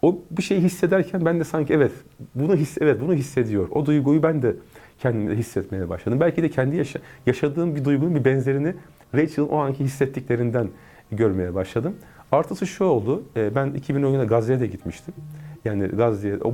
O bir şeyi hissederken ben de sanki evet bunu hissediyor. O duyguyu ben de kendimde hissetmeye başladım. Belki de kendi yaşadığım bir duygunun bir benzerini Rachel'ın o anki hissettiklerinden görmeye başladım. Artısı şu oldu. Ben 2010 yılında Gazze'ye de gitmiştim. Yani Gazze'ye